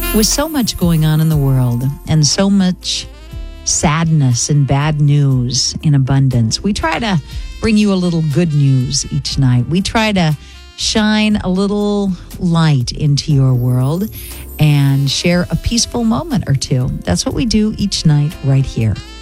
With so much going on in the world and so much sadness and bad news in abundance, we try to bring you a little good news each night. We try to shine a little light into your world and share a peaceful moment or two. That's what we do each night right here